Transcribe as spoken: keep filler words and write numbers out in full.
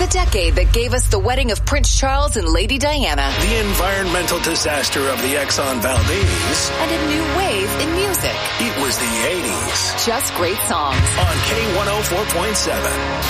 decade that gave us the wedding of Prince Charles and Lady Diana. The environmental disaster of the Exxon Valdez. And a new wave in music. It was the eighties. Just great songs. On K one oh four point seven.